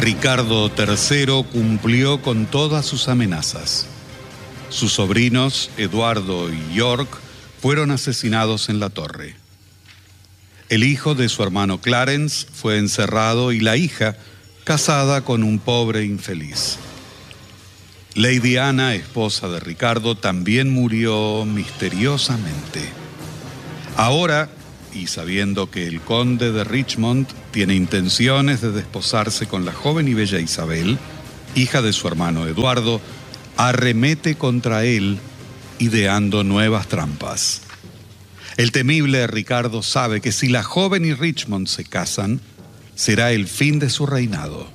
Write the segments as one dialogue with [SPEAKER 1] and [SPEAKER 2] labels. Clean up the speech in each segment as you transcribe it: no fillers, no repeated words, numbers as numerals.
[SPEAKER 1] Ricardo III cumplió con todas sus amenazas. Sus sobrinos, Eduardo y York, fueron asesinados en la torre. El hijo de su hermano Clarence fue encerrado y la hija casada con un pobre infeliz. Lady Anna, esposa de Ricardo, también murió misteriosamente. Ahora, y sabiendo que el conde de Richmond tiene intenciones de desposarse con la joven y bella Isabel, hija de su hermano Eduardo, arremete contra él, ideando nuevas trampas. El temible Ricardo sabe que si la joven y Richmond se casan, será el fin de su reinado.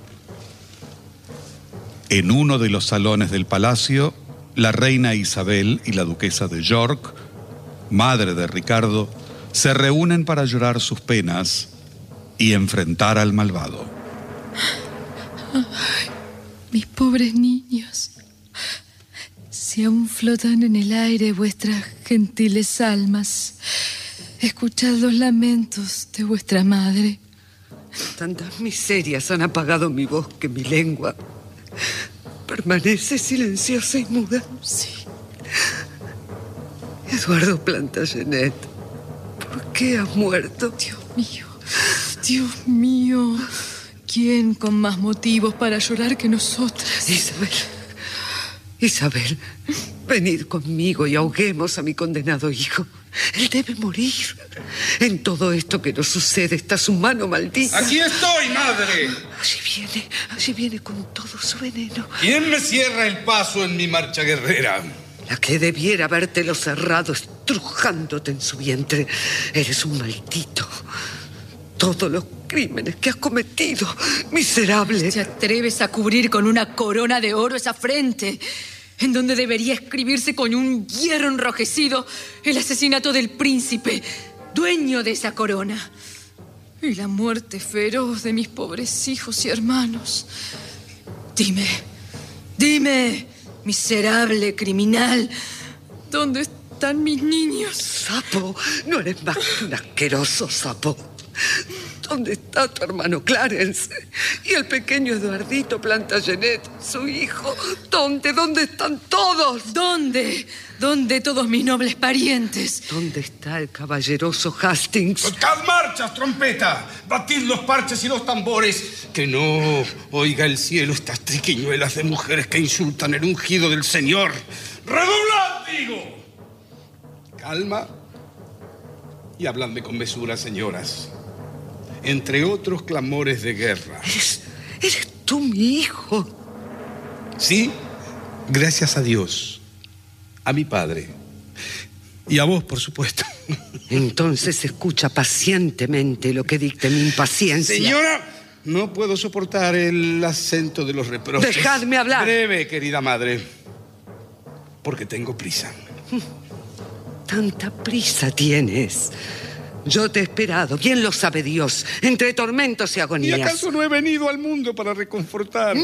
[SPEAKER 1] En uno de los salones del palacio, la reina Isabel y la duquesa de York, madre de Ricardo, se reúnen para llorar sus penas y enfrentar al malvado.
[SPEAKER 2] Ay, mis pobres niños, si aún flotan en el aire vuestras gentiles almas, escuchad los lamentos de vuestra madre.
[SPEAKER 3] Tantas miserias han apagado mi voz que mi lengua permanece silenciosa y muda.
[SPEAKER 2] Sí.
[SPEAKER 3] Eduardo Plantagenet, ¿por qué has muerto?
[SPEAKER 2] Dios mío, ¿quién con más motivos para llorar que nosotras?
[SPEAKER 3] Isabel, venid conmigo y ahoguemos a mi condenado hijo. Él debe morir. En todo esto que nos sucede está su mano maldita.
[SPEAKER 4] ¡Aquí estoy, madre!
[SPEAKER 3] Allí viene con todo su veneno.
[SPEAKER 4] ¿Quién me cierra el paso en mi marcha guerrera?
[SPEAKER 3] La que debiera habértelo cerrado estrujándote en su vientre. Eres un maldito. Todos los crímenes que has cometido, miserable.
[SPEAKER 2] ¿Te atreves a cubrir con una corona de oro esa frente, en donde debería escribirse con un hierro enrojecido el asesinato del príncipe, dueño de esa corona, y la muerte feroz de mis pobres hijos y hermanos? Dime, miserable criminal, ¿dónde están mis niños?
[SPEAKER 3] Sapo, no eres más que un asqueroso sapo. ¿Dónde está tu hermano Clarence? Y el pequeño Eduardito Plantagenet, su hijo. ¿Dónde están todos?
[SPEAKER 2] ¿Dónde todos mis nobles parientes?
[SPEAKER 3] ¿Dónde está el caballeroso Hastings?
[SPEAKER 4] ¡Tocad marchas, trompeta! ¡Batid los parches y los tambores! Que no oiga el cielo estas triquiñuelas de mujeres que insultan el ungido del Señor. ¡Redoblad, digo! Calma y habladme con mesura, señoras. Entre otros clamores de guerra.
[SPEAKER 3] ¿Eres tú mi hijo?
[SPEAKER 4] Sí, gracias a Dios, a mi padre y a vos, por supuesto.
[SPEAKER 3] Entonces escucha pacientemente lo que dicte mi impaciencia.
[SPEAKER 4] Señora, no puedo soportar el acento de los reproches.
[SPEAKER 3] Dejadme hablar.
[SPEAKER 4] Breve, querida madre, porque tengo prisa.
[SPEAKER 3] Tanta prisa tienes. Yo te he esperado, bien lo sabe Dios, entre tormentos y agonías.
[SPEAKER 4] ¿Y acaso no he venido al mundo para reconfortar?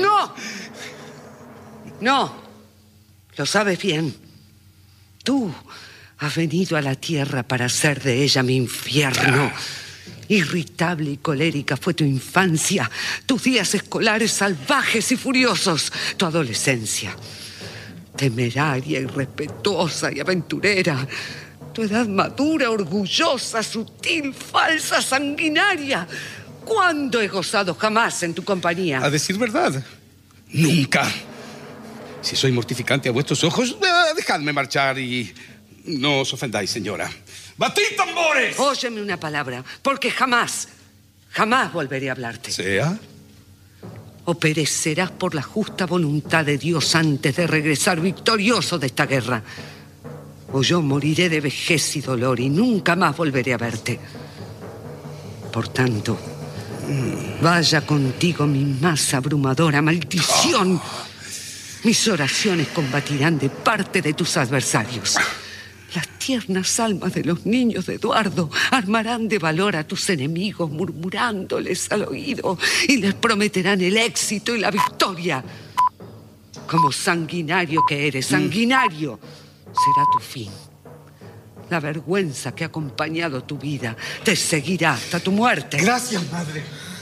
[SPEAKER 3] No, lo sabes bien. Tú has venido a la tierra para hacer de ella mi infierno. Irritable y colérica fue tu infancia, tus días escolares salvajes y furiosos, tu adolescencia. Temeraria, irrespetuosa y aventurera. Tu edad madura, orgullosa, sutil, falsa, sanguinaria. ¿Cuándo he gozado jamás en tu compañía?
[SPEAKER 4] A decir verdad, nunca. Si soy mortificante a vuestros ojos, dejadme marchar y no os ofendáis, señora. ¡Batid tambores!
[SPEAKER 3] Óyeme una palabra, porque jamás volveré a hablarte.
[SPEAKER 4] ¿Sea?
[SPEAKER 3] O perecerás por la justa voluntad de Dios antes de regresar victorioso de esta guerra. O yo moriré de vejez y dolor y nunca más volveré a verte. Por tanto, vaya contigo mi más abrumadora maldición. Mis oraciones combatirán de parte de tus adversarios. Las tiernas almas de los niños de Eduardo armarán de valor a tus enemigos, murmurándoles al oído, y les prometerán el éxito y la victoria. Como sanguinario que eres, sanguinario será tu fin. La vergüenza que ha acompañado tu vida te seguirá hasta tu muerte.
[SPEAKER 4] Gracias, madre.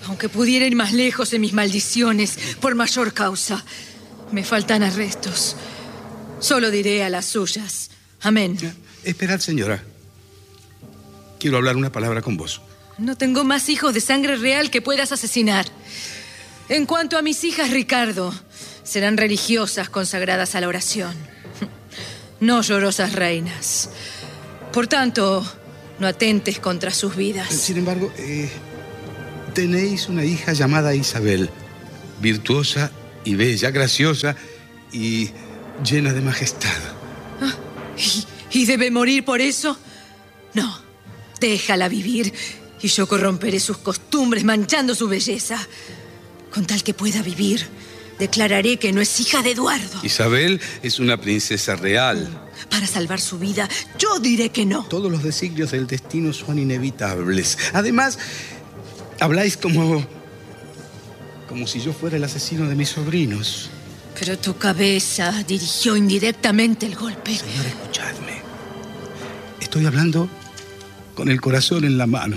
[SPEAKER 2] Aunque pudiera ir más lejos en mis maldiciones, por mayor causa, me faltan arrestos. Solo diré a las suyas. Amén.
[SPEAKER 4] Esperad, señora. Quiero hablar una palabra con vos.
[SPEAKER 2] No tengo más hijos de sangre real que puedas asesinar. En cuanto a mis hijas, Ricardo, serán religiosas consagradas a la oración. No llorosas reinas. Por tanto, no atentes contra sus vidas.
[SPEAKER 4] Sin embargo, tenéis una hija llamada Isabel, virtuosa y bella, graciosa y llena de majestad.
[SPEAKER 2] ¿Y debe morir por eso? No, déjala vivir y yo corromperé sus costumbres manchando su belleza. Con tal que pueda vivir, declararé que no es hija de Eduardo.
[SPEAKER 4] Isabel es una princesa real.
[SPEAKER 2] Para salvar su vida, yo diré que no.
[SPEAKER 4] Todos los designios del destino son inevitables. Además, habláis como si yo fuera el asesino de mis sobrinos.
[SPEAKER 2] Pero tu cabeza dirigió indirectamente el golpe.
[SPEAKER 4] Señora, escuchadme. Estoy hablando con el corazón en la mano.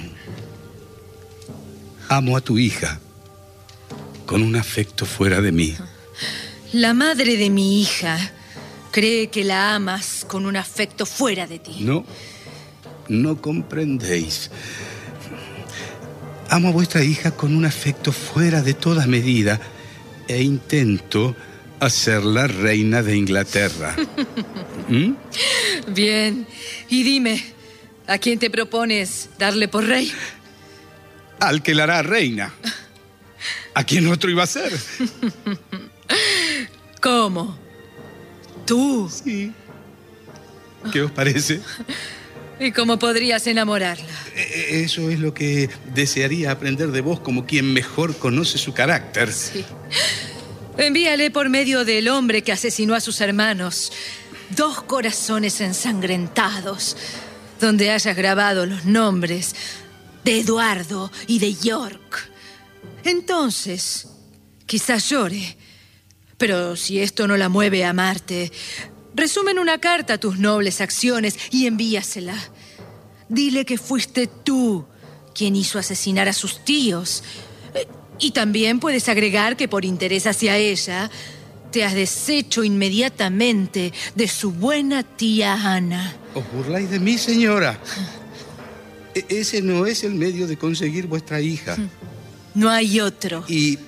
[SPEAKER 4] Amo a tu hija con un afecto fuera de mí.
[SPEAKER 2] La madre de mi hija cree que la amas con un afecto fuera de ti.
[SPEAKER 4] No comprendéis. Amo a vuestra hija con un afecto fuera de toda medida e intento hacerla reina de Inglaterra.
[SPEAKER 2] Bien. Y dime, ¿a quién te propones darle por rey?
[SPEAKER 4] Al que la hará reina. ¿A quién otro iba a ser?
[SPEAKER 2] ¿Cómo? ¿Tú?
[SPEAKER 4] Sí. ¿Qué os parece?
[SPEAKER 2] ¿Y cómo podrías enamorarla?
[SPEAKER 4] Eso es lo que desearía aprender de vos como quien mejor conoce su carácter.
[SPEAKER 2] Sí. Envíale por medio del hombre que asesinó a sus hermanos 2 corazones ensangrentados, donde hayas grabado los nombres de Eduardo y de York. Entonces, quizás llore. Pero si esto no la mueve a amarte, resume en una carta tus nobles acciones y envíasela. Dile que fuiste tú quien hizo asesinar a sus tíos. Y también puedes agregar que por interés hacia ella, te has deshecho inmediatamente de su buena tía Ana.
[SPEAKER 4] ¿Os burláis de mí, señora? Ese no es el medio de conseguir vuestra hija.
[SPEAKER 2] No hay otro.
[SPEAKER 4] Y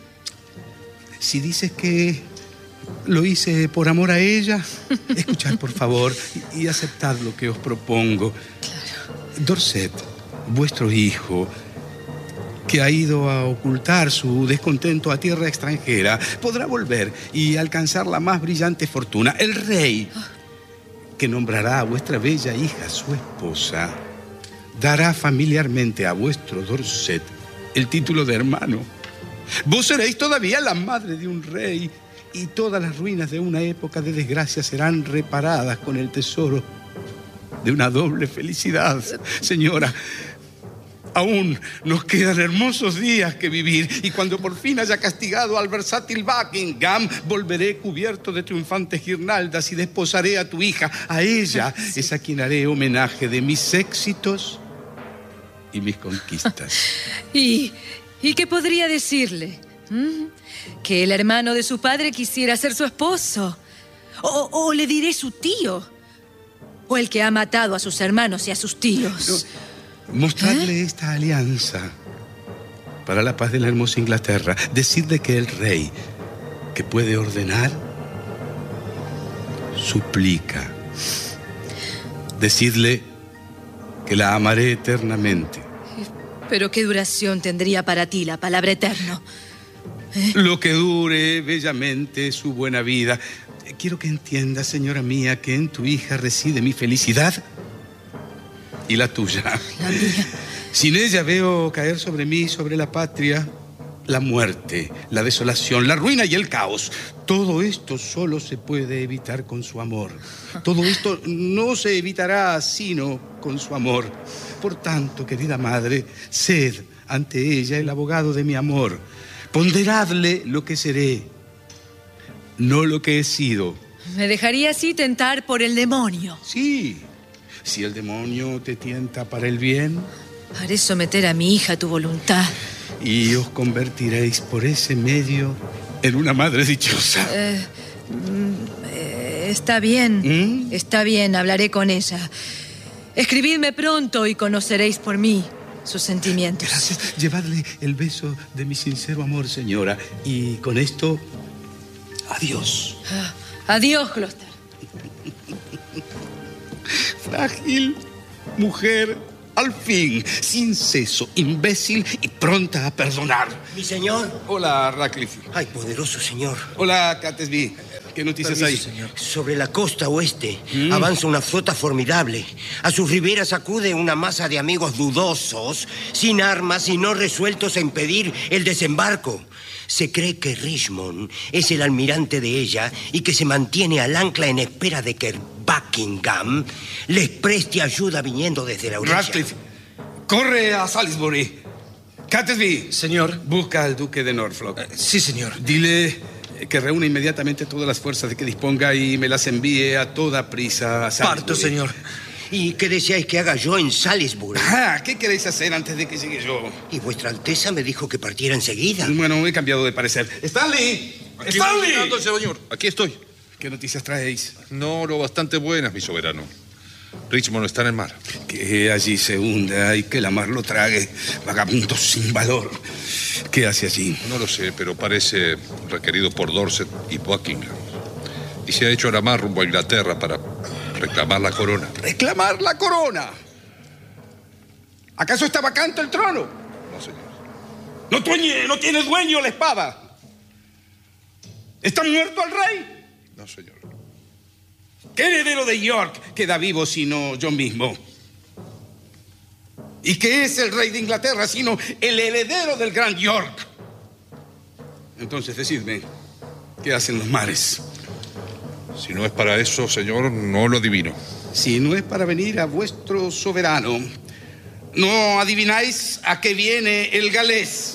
[SPEAKER 4] si dices que lo hice por amor a ella, escuchad, por favor, y aceptad lo que os propongo.
[SPEAKER 2] Claro.
[SPEAKER 4] Dorset, vuestro hijo, que ha ido a ocultar su descontento a tierra extranjera, podrá volver y alcanzar la más brillante fortuna. El rey, que nombrará a vuestra bella hija su esposa, dará familiarmente a vuestro Dorset el título de hermano. Vos seréis todavía la madre de un rey y todas las ruinas de una época de desgracia serán reparadas con el tesoro de una doble felicidad. Señora, aún nos quedan hermosos días que vivir y cuando por fin haya castigado al versátil Buckingham, volveré cubierto de triunfantes guirnaldas y desposaré a tu hija. A ella es a quien haré homenaje de mis éxitos y mis conquistas.
[SPEAKER 2] ¿Y qué podría decirle? Que el hermano de su padre quisiera ser su esposo. O le diré su tío. O el que ha matado a sus hermanos y a sus tíos.
[SPEAKER 4] Mostrarle esta alianza para la paz de la hermosa Inglaterra. Decidle que el rey, que puede ordenar, suplica. Decidle que la amaré eternamente.
[SPEAKER 2] ¿Pero qué duración tendría para ti la palabra eterno?
[SPEAKER 4] Lo que dure bellamente su buena vida. Quiero que entiendas, señora mía, que en tu hija reside mi felicidad y la tuya.
[SPEAKER 2] La mía.
[SPEAKER 4] Sin ella veo caer sobre mí, sobre la patria, la muerte, la desolación, la ruina y el caos. Todo esto solo se puede evitar con su amor. Todo esto no se evitará sino con su amor. Por tanto, querida madre, sed ante ella el abogado de mi amor. Ponderadle lo que seré, no lo que he sido.
[SPEAKER 2] ¿Me dejaría así tentar por el demonio?
[SPEAKER 4] Sí, si el demonio te tienta para el bien.
[SPEAKER 2] Haré someter a mi hija a tu voluntad.
[SPEAKER 4] y os convertiréis por ese medio en una madre dichosa.
[SPEAKER 2] Está bien. Está bien, hablaré con ella. Escribidme pronto y conoceréis por mí sus sentimientos.
[SPEAKER 4] Gracias. Llevadle el beso de mi sincero amor, señora. Y con esto, adiós.
[SPEAKER 2] Adiós, Gloucester.
[SPEAKER 4] Frágil mujer, al fin, sin seso, imbécil y pronta a perdonar.
[SPEAKER 5] Mi señor.
[SPEAKER 4] Hola, Radcliffe.
[SPEAKER 5] Ay, poderoso señor.
[SPEAKER 4] Hola, Catesby. ¿Qué noticias hay?
[SPEAKER 5] Señor. Sobre la costa oeste avanza una flota formidable. A sus riberas acude una masa de amigos dudosos, sin armas y no resueltos a impedir el desembarco. Se cree que Richmond es el almirante de ella y que se mantiene al ancla en espera de que Buckingham les preste ayuda viniendo desde la orilla.
[SPEAKER 4] Radcliffe, corre a Salisbury. Catesby.
[SPEAKER 6] Señor.
[SPEAKER 4] Busca al duque de Norfolk.
[SPEAKER 6] Sí, señor.
[SPEAKER 4] Dile que reúna inmediatamente todas las fuerzas de que disponga y me las envíe a toda prisa a Salisbury.
[SPEAKER 6] Parto, señor.
[SPEAKER 5] ¿Y qué deseáis que haga yo en Salisbury?
[SPEAKER 4] ¿Qué queréis hacer antes de que llegue yo?
[SPEAKER 5] Y vuestra Alteza me dijo que partiera enseguida.
[SPEAKER 4] Bueno, he cambiado de parecer. ¡Stanley! ¡Stanley!
[SPEAKER 7] Señor, aquí estoy.
[SPEAKER 4] ¿Qué noticias traéis?
[SPEAKER 7] No, lo bastante buenas, mi soberano. Richmond está en el mar.
[SPEAKER 4] Que allí se hunda y que la mar lo trague. Vagabundo sin valor. ¿Qué hace allí?
[SPEAKER 7] No lo sé, pero parece requerido por Dorset y Buckingham. Y se ha hecho a la mar rumbo a Inglaterra para reclamar la corona.
[SPEAKER 4] ¿Reclamar la corona? ¿Acaso está vacante el trono?
[SPEAKER 7] No, señor.
[SPEAKER 4] ¿No tiene dueño la espada? ¿Está muerto el rey?
[SPEAKER 7] No, señor.
[SPEAKER 4] ¿Qué heredero de York queda vivo sino yo mismo? ¿Y qué es el rey de Inglaterra sino el heredero del gran York? Entonces, decidme, ¿qué hacen los mares?
[SPEAKER 7] Si no es para eso, señor, no lo adivino.
[SPEAKER 4] Si no es para venir a vuestro soberano, ¿no adivináis a qué viene el galés?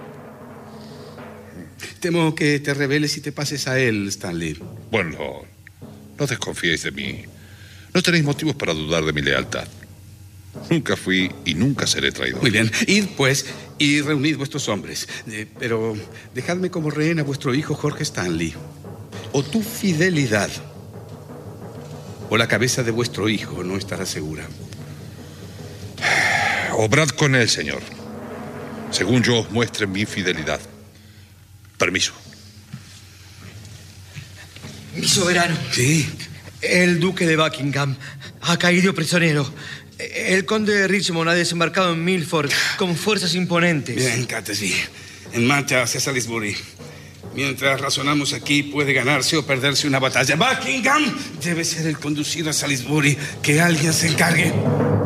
[SPEAKER 4] Temo que te rebeles y te pases a él, Stanley.
[SPEAKER 7] Bueno, no desconfiéis de mí. No tenéis motivos para dudar de mi lealtad. Nunca fui y nunca seré traidor.
[SPEAKER 4] Muy bien, id pues y reunid vuestros hombres. Pero dejadme como rehén a vuestro hijo Jorge Stanley. O tu fidelidad o la cabeza de vuestro hijo no estará segura.
[SPEAKER 7] Obrad con él, señor, según yo os muestre mi fidelidad. Permiso.
[SPEAKER 6] Mi soberano.
[SPEAKER 4] Sí.
[SPEAKER 6] El duque de Buckingham ha caído prisionero. El conde de Richmond ha desembarcado en Milford con fuerzas imponentes.
[SPEAKER 4] Bien, Catesby. En marcha hacia Salisbury. Mientras razonamos aquí, puede ganarse o perderse una batalla. Buckingham debe ser el conducido a Salisbury. Que alguien se encargue.